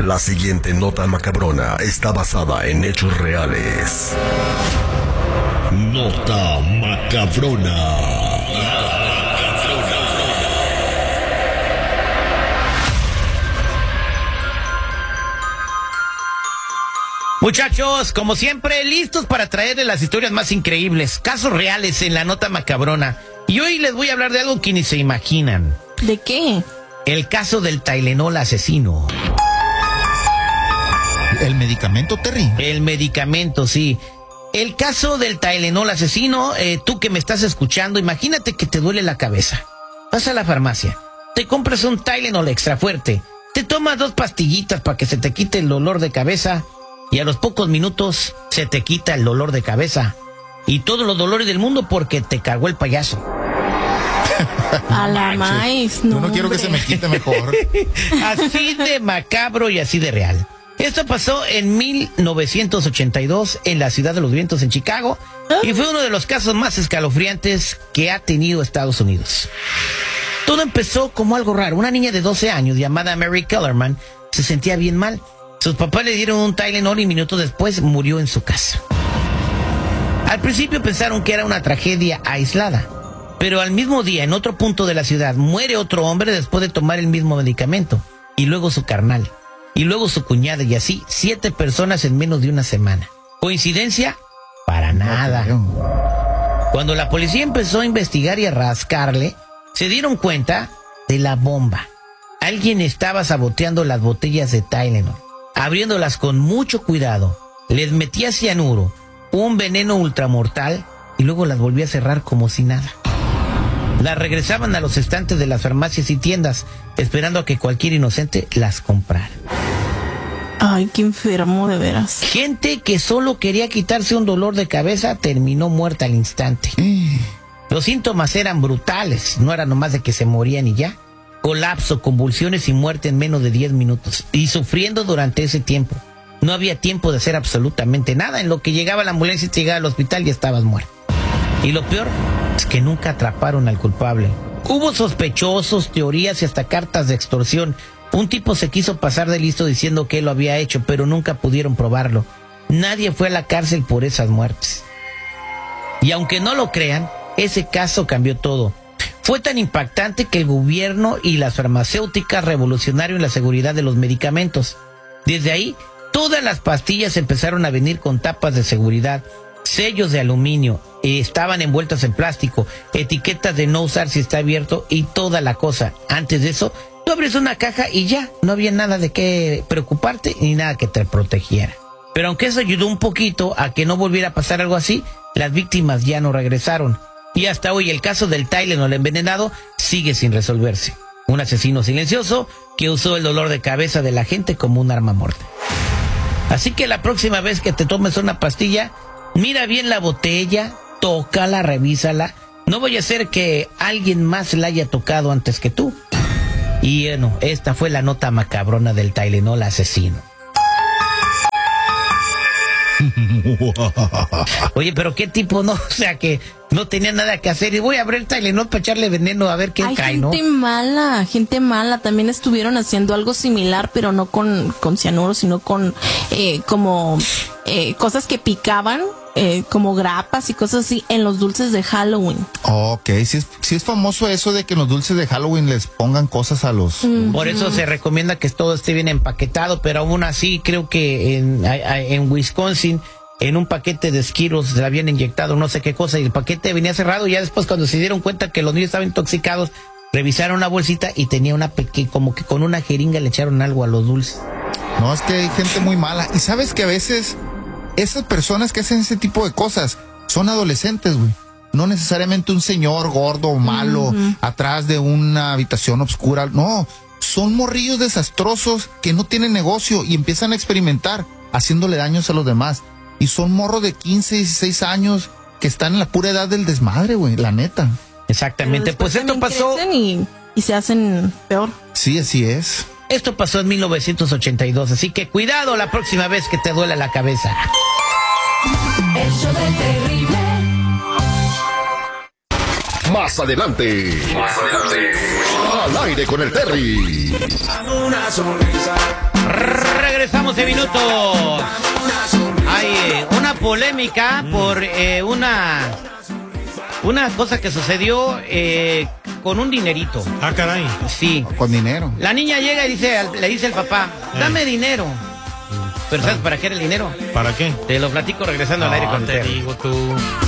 La siguiente nota macabrona está basada en hechos reales. Nota macabrona. Muchachos, como siempre, listos para traerles las historias más increíbles, casos reales en la nota macabrona. Y hoy les voy a hablar de algo que ni se imaginan. ¿De qué? El caso del Tylenol asesino. ¿El medicamento, Terry? El medicamento, sí. El caso del Tylenol asesino, tú que me estás escuchando, imagínate que te duele la cabeza. Vas a la farmacia, te compras un Tylenol extra fuerte, te tomas 2 pastillitas para que se te quite el dolor de cabeza y a los pocos minutos se te quita el dolor de cabeza y todos los dolores del mundo porque te cargó el payaso. A la maíz, no. Yo no quiero que se me quite mejor. Así de macabro y así de real. Esto pasó en 1982 en la Ciudad de los Vientos, en Chicago, y fue uno de los casos más escalofriantes que ha tenido Estados Unidos. Todo empezó como algo raro. Una niña de 12 años llamada Mary Kellerman se sentía bien mal. Sus papás le dieron un Tylenol y minutos después murió en su casa. Al principio pensaron que era una tragedia aislada, pero al mismo día, en otro punto de la ciudad, muere otro hombre después de tomar el mismo medicamento, y luego su carnal, y luego su cuñada, y así 7 personas en menos de una semana. ¿Coincidencia? Para nada. Cuando la policía empezó a investigar y a rascarle, se dieron cuenta de la bomba. Alguien estaba saboteando las botellas de Tylenol, abriéndolas con mucho cuidado, les metía cianuro, un veneno ultramortal, y luego las volvía a cerrar como si nada. Las regresaban a los estantes de las farmacias y tiendas, esperando a que cualquier inocente las comprara. Ay, qué enfermo, de veras. Gente que solo quería quitarse un dolor de cabeza terminó muerta al instante. Los síntomas eran brutales, no era nomás de que se morían y ya. Colapso, convulsiones y muerte en menos de 10 minutos. Y sufriendo durante ese tiempo. No había tiempo de hacer absolutamente nada. En lo que llegaba la ambulancia y te llegaba al hospital ya estabas muerto. Y lo peor es que nunca atraparon al culpable. Hubo sospechosos, teorías y hasta cartas de extorsión. Un tipo se quiso pasar de listo diciendo que él lo había hecho, pero nunca pudieron probarlo. Nadie fue a la cárcel por esas muertes. Y aunque no lo crean, ese caso cambió todo. Fue tan impactante que el gobierno y las farmacéuticas revolucionaron la seguridad de los medicamentos. Desde ahí, todas las pastillas empezaron a venir con tapas de seguridad, sellos de aluminio, estaban envueltas en plástico, etiquetas de no usar si está abierto y toda la cosa. Antes de eso, tú abres una caja y ya, no había nada de qué preocuparte ni nada que te protegiera. Pero aunque eso ayudó un poquito a que no volviera a pasar algo así, las víctimas ya no regresaron. Y hasta hoy el caso del Tylenol envenenado sigue sin resolverse. Un asesino silencioso que usó el dolor de cabeza de la gente como un arma mortal. Así que la próxima vez que te tomes una pastilla, mira bien la botella, tócala, revísala. No vaya a ser que alguien más la haya tocado antes que tú. Y bueno, esta fue la nota macabrona del Tylenol asesino. Oye, pero qué tipo, ¿no? O sea, que no tenía nada que hacer y voy a abrir Tylenol para echarle veneno a ver qué cae, ¿no? Gente mala. También estuvieron haciendo algo similar, pero no con cianuro, sino con cosas que picaban, como grapas y cosas así en los dulces de Halloween. Ok, sí es famoso eso de que en los dulces de Halloween les pongan cosas a los... Por eso se recomienda que todo esté bien empaquetado, pero aún así creo que en Wisconsin, en un paquete de Skittles se habían inyectado no sé qué cosa y el paquete venía cerrado. Y ya después, cuando se dieron cuenta que los niños estaban intoxicados, revisaron la bolsita y tenía una pequeña, como que con una jeringa le echaron algo a los dulces. No, es que hay gente muy mala. Y sabes que a veces esas personas que hacen ese tipo de cosas son adolescentes, güey. No necesariamente un señor gordo o malo atrás de una habitación oscura. No, son morrillos desastrosos que no tienen negocio y empiezan a experimentar haciéndole daños a los demás. Y son morros de 15, 16 años que están en la pura edad del desmadre, güey, la neta. Exactamente, pues esto pasó... Y se hacen peor. Sí, así es. Esto pasó en 1982, así que cuidado la próxima vez que te duele la cabeza. El show del terrible. Más adelante. Al aire con el Terry. Regresamos de minutos. Hay una polémica por una cosa que sucedió con un dinerito. Ah, caray. Sí. Con dinero. La niña llega y le dice al papá, dame dinero. ¿Pero sabes para qué era el dinero? ¿Para qué? Te lo platico regresando al aire con el te Terry. digo tú.